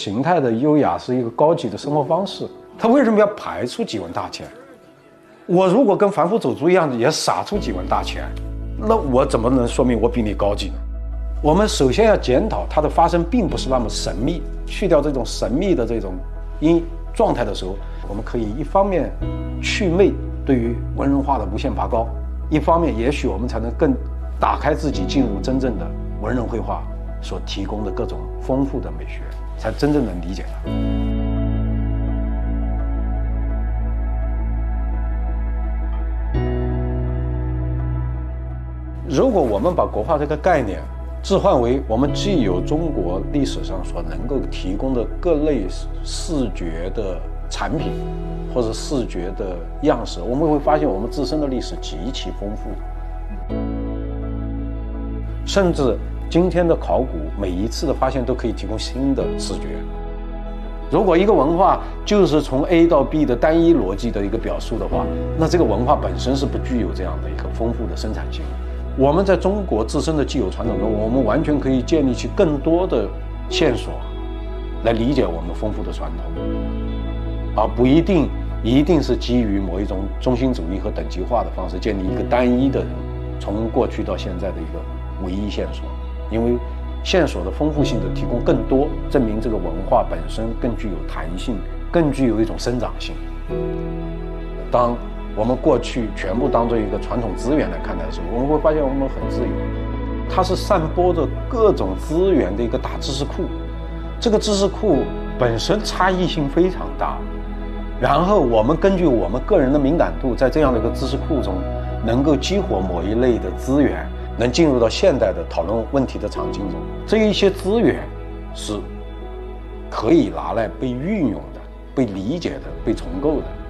形态的优雅是一个高级的生活方式，它为什么要排出几文大钱？我如果跟凡夫走卒一样也撒出几文大钱，那我怎么能说明我比你高级呢？我们首先要检讨它的发生并不是那么神秘，去掉这种神秘的这种状态的时候，我们可以一方面祛魅对于文人画的无限拔高，一方面也许我们才能更打开自己，进入真正的文人绘画所提供的各种丰富的美学，才真正能理解它。如果我们把国画这个概念置换为我们既有中国历史上所能够提供的各类视觉的产品或者视觉的样式，我们会发现我们自身的历史极其丰富，甚至今天的考古每一次的发现都可以提供新的视觉。如果一个文化就是从 A 到 B 的单一逻辑的一个表述的话，那这个文化本身是不具有这样的一个丰富的生产性。我们在中国自身的既有传统中，我们完全可以建立起更多的线索来理解我们丰富的传统，而不一定是基于某一种中心主义和等级化的方式建立一个单一的从过去到现在的一个唯一线索。因为线索的丰富性的提供更多，证明这个文化本身更具有弹性，更具有一种生长性。当我们过去全部当作一个传统资源来看待的时候，我们会发现我们很自由，它是散播着各种资源的一个大知识库。这个知识库本身差异性非常大，然后我们根据我们个人的敏感度，在这样的一个知识库中能够激活某一类的资源，能进入到现代的讨论问题的场景中。这一些资源是可以拿来被运用的、被理解的、被重构的。